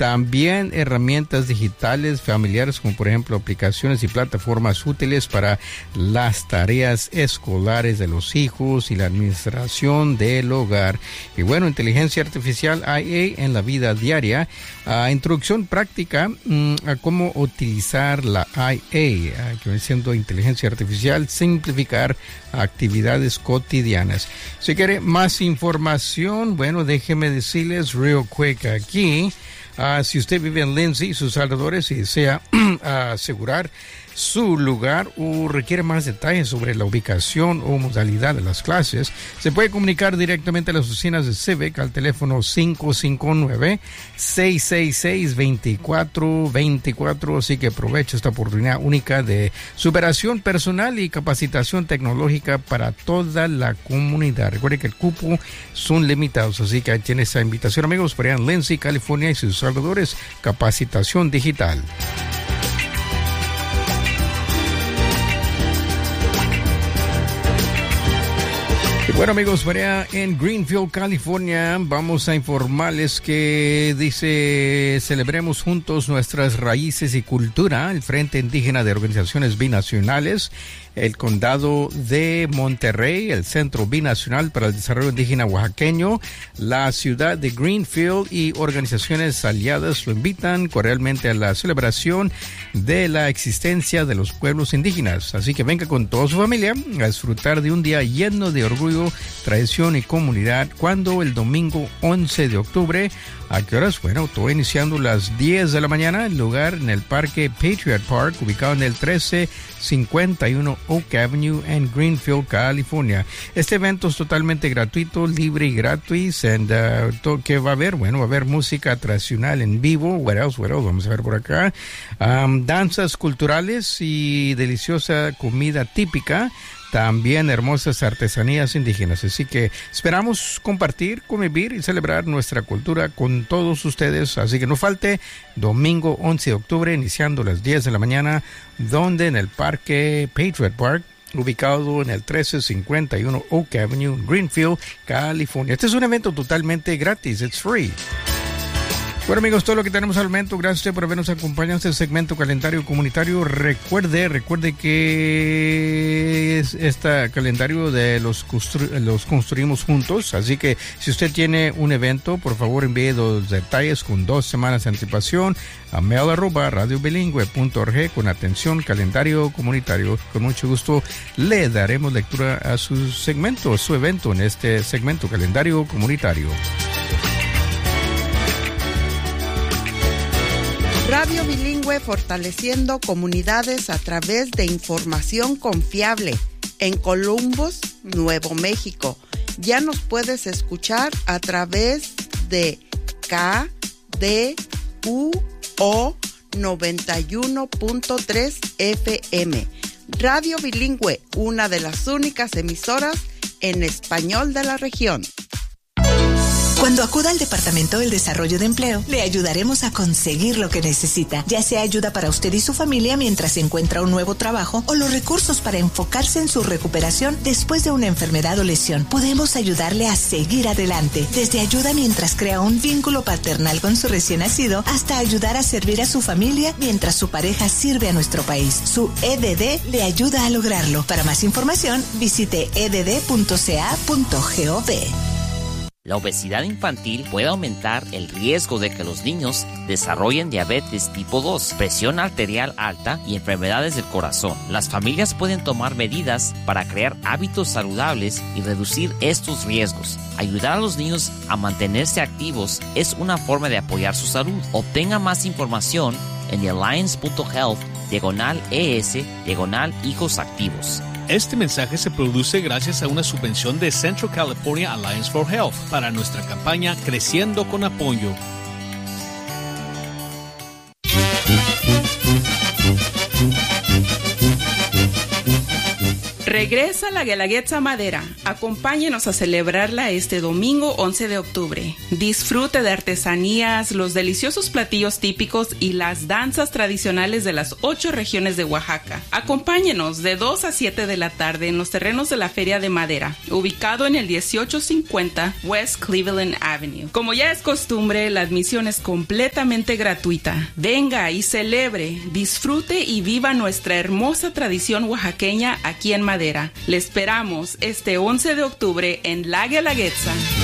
También herramientas digitales familiares, como por ejemplo aplicaciones y plataformas útiles para las tareas escolares de los hijos y la administración del hogar. Y bueno, inteligencia artificial IA en la vida diaria. Introducción práctica a cómo utilizar la IA, que viene siendo inteligencia artificial, simplificar actividades cotidianas. Si quiere más información, bueno, déjeme decirles real quick aquí. Si usted vive en Lindsay y sus alrededores y desea asegurar su lugar o requiere más detalles sobre la ubicación o modalidad de las clases, se puede comunicar directamente a las oficinas de Civic al teléfono 559-666-2424. Así que aproveche esta oportunidad única de superación personal y capacitación tecnológica para toda la comunidad. Recuerde que el cupo son limitados, así que ahí tiene esa invitación, amigos, para allá en Lindsay, California y sus alrededores, capacitación digital. Bueno, amigos, en Greenfield, California, vamos a informarles que dice: celebremos juntos nuestras raíces y cultura. El Frente Indígena de Organizaciones Binacionales, el Condado de Monterrey, el Centro Binacional para el Desarrollo Indígena Oaxaqueño, la ciudad de Greenfield y organizaciones aliadas lo invitan cordialmente a la celebración de la existencia de los pueblos indígenas. Así que venga con toda su familia a disfrutar de un día lleno de orgullo, tradición y comunidad, cuando el domingo 11 de octubre, ¿a qué horas? Bueno, todo iniciando las 10 de la mañana, el lugar en el Parque Patriot Park, ubicado en el 1351 Oak Avenue en Greenfield, California. Este evento es totalmente gratuito, libre y gratuito. ¿Qué va a haber? Bueno, va a haber música tradicional en vivo. What else? Vamos a ver por acá. Danzas culturales y deliciosa comida típica. También hermosas artesanías indígenas. Así que esperamos compartir, convivir y celebrar nuestra cultura con todos ustedes. Así que no falte, domingo 11 de octubre, iniciando las 10 de la mañana, donde en el Parque Patriot Park, ubicado en el 1351 Oak Avenue, Greenfield, California. Este es un evento totalmente gratis. It's free. Bueno, amigos, todo lo que tenemos al momento. Gracias a usted por habernos acompañado en este segmento calendario comunitario. Recuerde que este calendario de los construimos juntos. Así que si usted tiene un evento, por favor envíe los detalles con 2 semanas de anticipación a mail@radiobilingüe.org con atención calendario comunitario. Con mucho gusto le daremos lectura a su segmento, su evento en este segmento calendario comunitario. Radio Bilingüe, fortaleciendo comunidades a través de información confiable. En Columbus, Nuevo México. Ya nos puedes escuchar a través de KDUO 91.3 FM. Radio Bilingüe, una de las únicas emisoras en español de la región. Cuando acuda al Departamento del Desarrollo de Empleo, le ayudaremos a conseguir lo que necesita, ya sea ayuda para usted y su familia mientras encuentra un nuevo trabajo o los recursos para enfocarse en su recuperación después de una enfermedad o lesión. Podemos ayudarle a seguir adelante, desde ayuda mientras crea un vínculo paternal con su recién nacido hasta ayudar a servir a su familia mientras su pareja sirve a nuestro país. Su EDD le ayuda a lograrlo. Para más información, visite edd.ca.gov. La obesidad infantil puede aumentar el riesgo de que los niños desarrollen diabetes tipo 2, presión arterial alta y enfermedades del corazón. Las familias pueden tomar medidas para crear hábitos saludables y reducir estos riesgos. Ayudar a los niños a mantenerse activos es una forma de apoyar su salud. Obtenga más información en alliance.health/ES/hijos activos. Este mensaje se produce gracias a una subvención de Central California Alliance for Health para nuestra campaña Creciendo con Apoyo. Regresa la Guelaguetza Madera. Acompáñenos a celebrarla este domingo 11 de octubre. Disfrute de artesanías, los deliciosos platillos típicos y las danzas tradicionales de las 8 regiones de Oaxaca. Acompáñenos de 2 a 7 de la tarde en los terrenos de la Feria de Madera, ubicado en el 1850 West Cleveland Avenue. Como ya es costumbre, la admisión es completamente gratuita. Venga y celebre, disfrute y viva nuestra hermosa tradición oaxaqueña aquí en Madera. Le esperamos este 11 de octubre en La Guelaguetza.